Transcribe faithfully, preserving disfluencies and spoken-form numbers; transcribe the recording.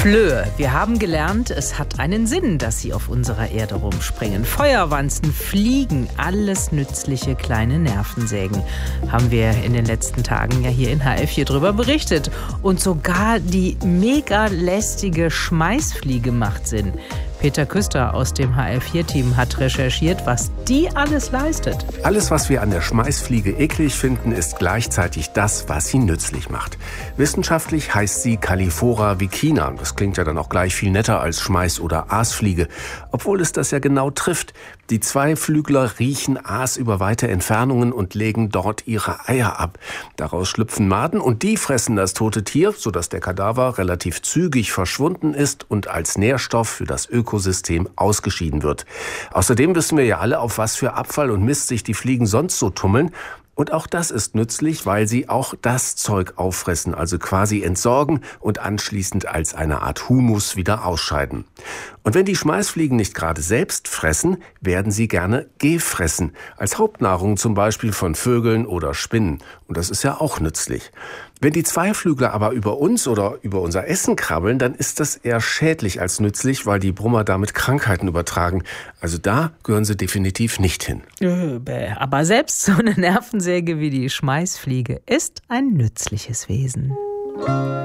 Flöhe. Wir haben gelernt, es hat einen Sinn, dass sie auf unserer Erde rumspringen. Feuerwanzen, Fliegen, alles nützliche kleine Nervensägen. Haben wir in den letzten Tagen ja hier in H F vier drüber berichtet. Und sogar die mega lästige Schmeißfliege macht Sinn. Peter Küster aus dem H F vier Team hat recherchiert, was die alles leistet. Alles, was wir an der Schmeißfliege eklig finden, ist gleichzeitig das, was sie nützlich macht. Wissenschaftlich heißt sie Calliphora vicina. Das klingt ja dann auch gleich viel netter als Schmeiß- oder Aasfliege, obwohl es das ja genau trifft. Die Zweiflügler riechen Aas über weite Entfernungen und legen dort ihre Eier ab. Daraus schlüpfen Maden und die fressen das tote Tier, sodass der Kadaver relativ zügig verschwunden ist und als Nährstoff für das Ökosystem ausgeschieden wird. Außerdem wissen wir ja alle, auf was für Abfall und Mist sich die Fliegen sonst so tummeln. Und auch das ist nützlich, weil sie auch das Zeug auffressen, also quasi entsorgen und anschließend als eine Art Humus wieder ausscheiden. Und wenn die Schmeißfliegen nicht gerade selbst fressen, werden sie gerne gefressen, als Hauptnahrung zum Beispiel von Vögeln oder Spinnen. Und das ist ja auch nützlich. Wenn die Zweiflügler aber über uns oder über unser Essen krabbeln, dann ist das eher schädlich als nützlich, weil die Brummer damit Krankheiten übertragen. Also da gehören sie definitiv nicht hin. Aber selbst so eine Nervensäge wie die Schmeißfliege ist ein nützliches Wesen.